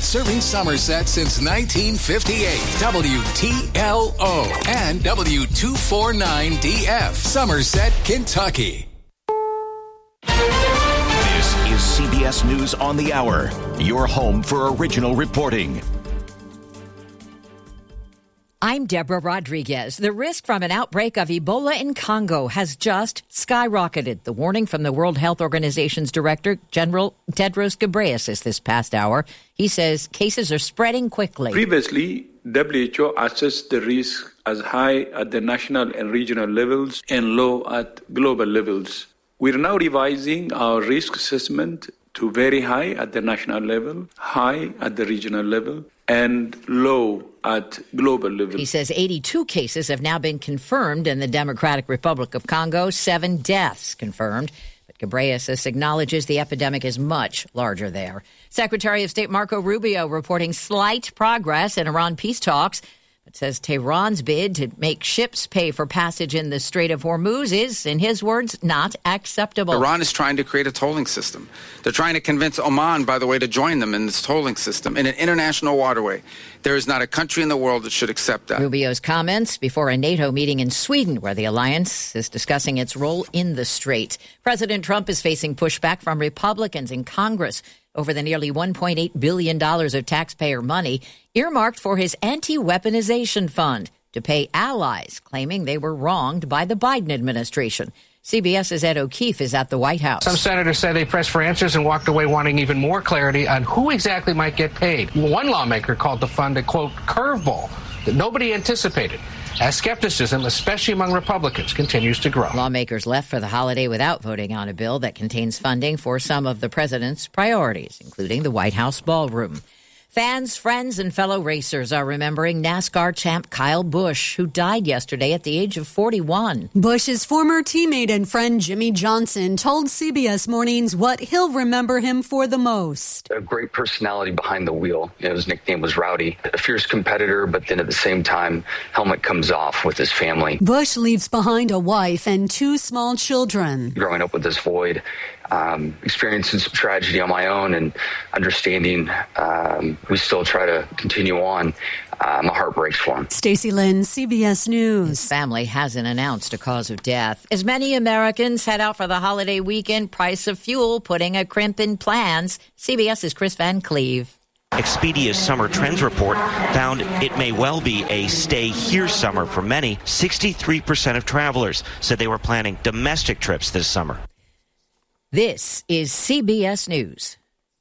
Serving Somerset since 1958. WTLO and W249DF. Somerset, Kentucky. This is CBS News on the Hour, your home for original reporting. I'm Deborah Rodriguez. The risk from an outbreak of Ebola in Congo has just skyrocketed. The warning from the World Health Organization's Director General Tedros Ghebreyesus this past hour. He says cases are spreading quickly. Previously, WHO assessed the risk as high at the national and regional levels and low at global levels. We're now revising our risk assessment to very high at the national level, high at the regional level, and low at global level. He says 82 cases have now been confirmed in the Democratic Republic of Congo, 7 deaths confirmed. But Ghebreyesus acknowledges the epidemic is much larger there. Secretary of State Marco Rubio reporting slight progress in Iran peace talks, but says Tehran's bid to make ships pay for passage in the Strait of Hormuz is, in his words, not acceptable. Iran is trying to create a tolling system. They're trying to convince Oman, by the way, to join them in this tolling system in an international waterway. There is not a country in the world that should accept that. Rubio's comments before a NATO meeting in Sweden, where the alliance is discussing its role in the strait. President Trump is facing pushback from Republicans in Congress over the nearly $1.8 billion of taxpayer money earmarked for his anti-weaponization fund to pay allies claiming they were wronged by the Biden administration. CBS's Ed O'Keefe is at the White House. Some senators said they pressed for answers and walked away wanting even more clarity on who exactly might get paid. One lawmaker called the fund a, quote, curveball that nobody anticipated, as skepticism, especially among Republicans, continues to grow. Lawmakers left for the holiday without voting on a bill that contains funding for some of the president's priorities, including the White House ballroom. Fans, friends, and fellow racers are remembering NASCAR champ Kyle Busch, who died yesterday at the age of 41. Busch's former teammate and friend Jimmy Johnson told CBS Mornings what he'll remember him for the most. A great personality behind the wheel. His nickname was Rowdy. A fierce competitor, but then at the same time, helmet comes off with his family. Busch leaves behind a wife and 2 small children. Growing up with this void, experiencing some tragedy on my own and understanding we still try to continue on. My heart breaks for him. Stacey Lynn, CBS News. His family hasn't announced a cause of death. As many Americans head out for the holiday weekend, price of fuel putting a crimp in plans. CBS's Chris Van Cleve. Expedia's summer trends report found it may well be a stay here summer for many. 63% of travelers said they were planning domestic trips this summer. This is CBS News.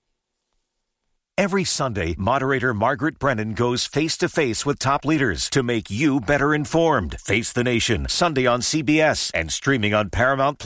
Every Sunday, moderator Margaret Brennan goes face-to-face with top leaders to make you better informed. Face the Nation, Sunday on CBS and streaming on Paramount+.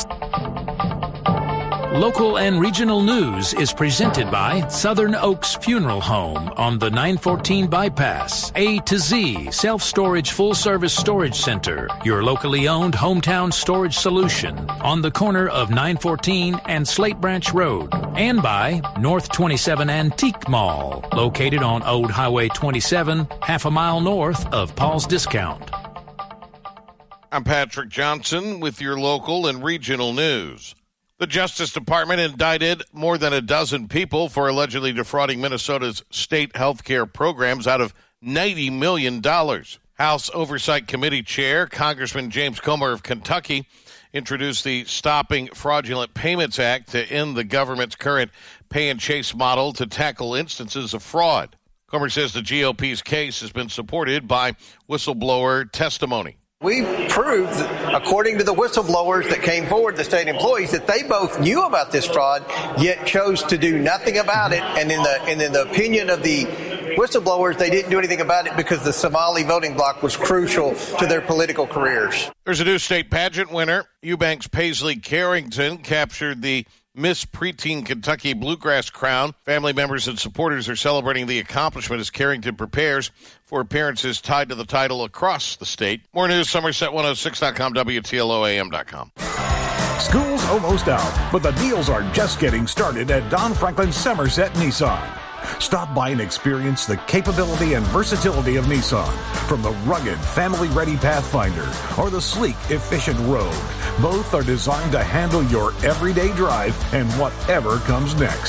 Local and regional news is presented by Southern Oaks Funeral Home on the 914 bypass. A to Z Self-Storage Full-Service Storage Center, your locally owned hometown storage solution on the corner of 914 and Slate Branch Road. And by North 27 Antique Mall, located on Old Highway 27, half a mile north of Paul's Discount. I'm Patrick Johnson with your local and regional news. The Justice Department indicted more than a dozen people for allegedly defrauding Minnesota's state health care programs out of $90 million. House Oversight Committee Chair Congressman James Comer of Kentucky introduced the Stopping Fraudulent Payments Act to end the government's current pay-and-chase model to tackle instances of fraud. Comer says the GOP's case has been supported by whistleblower testimony. We proved, according to the whistleblowers that came forward, the state employees, that they both knew about this fraud, yet chose to do nothing about it. And in the opinion of the whistleblowers, they didn't do anything about it because the Somali voting bloc was crucial to their political careers. There's a new state pageant winner. Eubank's Paisley Carrington captured the Miss Preteen Kentucky Bluegrass crown. Family members and supporters are celebrating the accomplishment as Carrington prepares for appearances tied to the title across the state. More news, Somerset106.com, WTLOAM.com. School's almost out, but the deals are just getting started at Don Franklin Somerset Nissan. Stop by and experience the capability and versatility of Nissan. From the rugged, family-ready Pathfinder or the sleek, efficient Rogue, both are designed to handle your everyday drive and whatever comes next.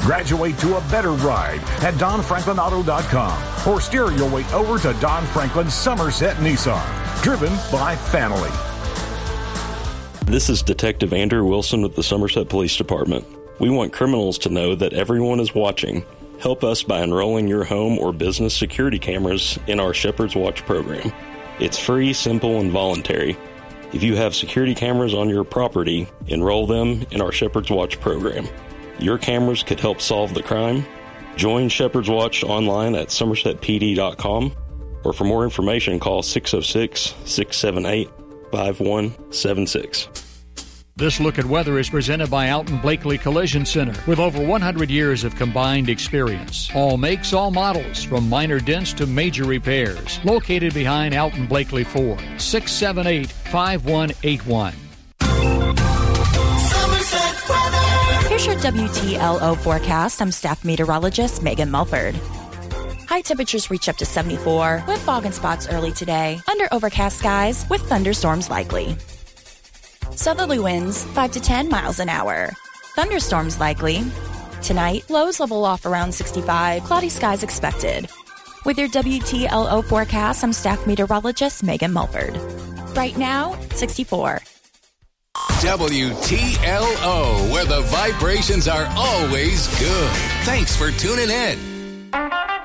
Graduate to a better ride at DonFranklinAuto.com or steer your way over to Don Franklin Somerset Nissan. Driven by family. This is Detective Andrew Wilson with the Somerset Police Department. We want criminals to know that everyone is watching. Help us by enrolling your home or business security cameras in our Shepherd's Watch program. It's free, simple, and voluntary. If you have security cameras on your property, enroll them in our Shepherd's Watch program. Your cameras could help solve the crime. Join Shepherd's Watch online at somersetpd.com, or for more information, call 606-678-5176. This look at weather is presented by Alton Blakely Collision Center with over 100 years of combined experience. All makes, all models, from minor dents to major repairs. Located behind Alton Blakely Ford, 678-5181. Here's your WTLO forecast. I'm staff meteorologist Megan Mulford. High temperatures reach up to 74 with fog and spots early today. Under overcast skies with thunderstorms likely. Southerly winds 5 to 10 miles an hour. Thunderstorms likely. Tonight, lows level off around 65. Cloudy skies expected. With your WTLO forecast, I'm staff meteorologist Megan Mulford. Right now, 64. WTLO, where the vibrations are always good. Thanks for tuning in.